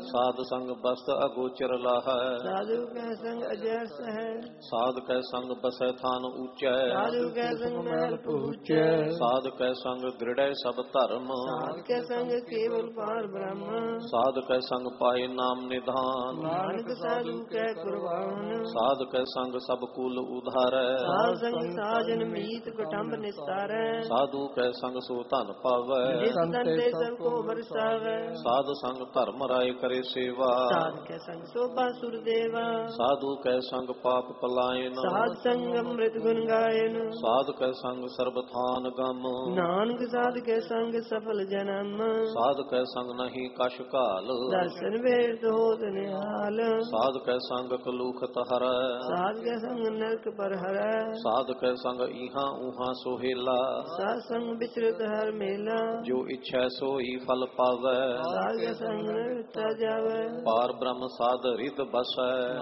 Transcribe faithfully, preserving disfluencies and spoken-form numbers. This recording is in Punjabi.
ਸਾਧ ਸੰਗ ਬਸਤ ਅਗੋਚਰ ਲਾਹੈ ਸਾਧੂ ਕੈ ਸੰਗ ਅਜੈਸ ਹੈ ਸਾਧ ਕੈ ਸੰਗ ਬਸੈ ਥਾਨ ਊਚੈ ਸਾਧੂ ਕੈ ਸੰਗ ਮਹਿਲ ਪੂਚੈ ਸਾਧ ਕੈ ਸੰਗ ਦ੍ਰਿੜੈ ਸਭ ਧਰਮ ਸਾਧ ਕੈ ਸੰਗ ਕੇਵਲ ਪਾਰ ਬ੍ਰਹਮ ਸਾਧ ਕੈ ਸੰਗ ਪਾਏ ਨਾਮ ਨਿਧਾਨ ਨਾਨਕ ਸਾਧੂ ਕੈ ਕੁਰਬਾਨ ਸਾਧ ਕੈ ਸੰਗ ਸਭ ਕੁਲ ਉਧਾਰੈ ਸਾਧ ਸੰਗ ਸਾਜਨ ਮੀਤ ਕੁਟੰਬ ਨਿਸਤਾਰੈ ਸਾਧੂ ਕੈ ਸੰਗ ਸੋ ਧਨ ਪਾਵੈ ਜਿਸ ਤਨ ਤੇ ਸਭ ਕੋ ਵਰਸਾਵੈ ਸਾਧ ਸੰਗ ਧਰਮ ਰਾਏ ਕਰੇ ਸੇਵਾ ਸਾਧ ਕੈ ਸੰਗ ਸੋਭਾ ਸੁਰ ਦੇਵਾ ਸਾਧੂ ਕੈ ਸੰਗ ਪਾਪ ਪਲਾਇਨ ਸਾਧ ਸੰਗ ਅੰਮ੍ਰਿਤ ਗੁਣ ਗਾਇਨ ਸਾਧ ਕੈ ਸੰਗ ਸਰਬ ਥਾਨ ਗਮ ਨਾਨਕ ਸਾਧ ਕੈ ਸੰਗ ਸਫਲ ਜਨਮ ਸਾਧ ਕੈ ਸੰਗ ਨਹੀਂ ਕਛ ਘਾਲ ਦਰਸ਼ਨ ਵੇਦ ਹੋਤ ਨਿਹਾਲ ਸਾਧ ਕੈ ਸੰਗ ਕਲੂਖਤ ਹਰੈ ਸਾਧ ਕੈ ਸੰਗ ਨਰਕ ਪਰ ਹਰੈ ਸਾਧ ਕੈ ਸੰਗ ਇਹਾਂ ਉਹਾਂ ਸੋਹੇਲਾ ਸਾਧ ਸੰਗ ਬਿਚਰਤ ਹਰ ਮੇਲਾ ਜੋ ਇੱਛੈ ਸੋਈ ਫਲ ਪਾਵੈ ਸਾਧ ਕੈ ਸੰਗ ਨਿਰਤਾ ਜਾਵੈ ਪਾਰ ਬ੍ਰਹਮ ਸਾਧ ਰਿਤ ਬਸੈ